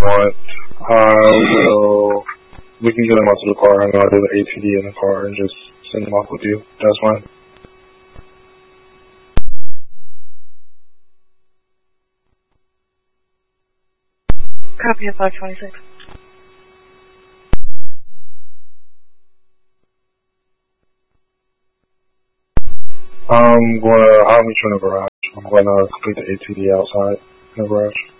want. We can get them out to the car and I'll do the ATD in the car and just send them off with you. That's fine. Copy of 526. I'll meet you in the garage. I'm going to complete the ATD outside in the garage.